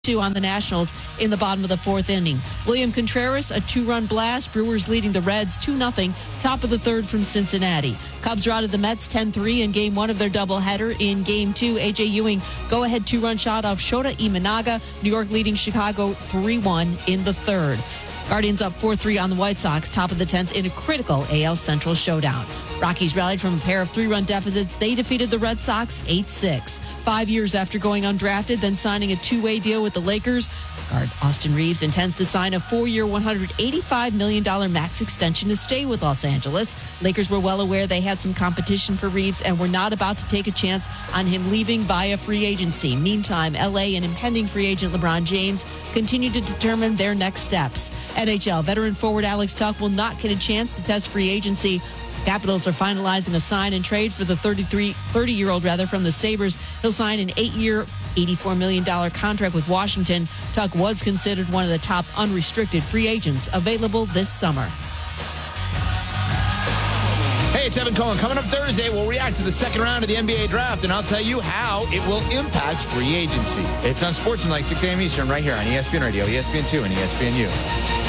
2 on the Nationals in the bottom of the fourth inning. William Contreras, a 2-run blast. Brewers leading the Reds 2-0, top of the third from Cincinnati. Cubs routed the Mets 10-3 in game 1 of their doubleheader. In game 2, A.J. Ewing go-ahead 2-run shot off Shota Imanaga. New York leading Chicago 3-1 in the third. Guardians up 4-3 on the White Sox, top of the 10th in a critical AL Central showdown. Rockies rallied from a pair of 3-run deficits. They defeated the Red Sox 8-6. 5 years after going undrafted, then signing a 2-way deal with the Lakers, guard Austin Reeves intends to sign a 4-year, $185 million max extension to stay with Los Angeles. Lakers were well aware they had some competition for Reeves and were not about to take a chance on him leaving via free agency. Meantime, LA and impending free agent LeBron James continue to determine their next steps. NHL veteran forward Alex Tuch will not get a chance to test free agency. Capitals are finalizing a sign and trade for the 30-year-old from the Sabres. He'll sign an 8-year, $84 million contract with Washington. Tuch was considered one of the top unrestricted free agents available this summer. Hey, it's Evan Cohen. Coming up Thursday, we'll react to the second round of the NBA draft, and I'll tell you how it will impact free agency. It's on Sports Night, 6 a.m. Eastern, right here on ESPN Radio, ESPN2, and ESPNU.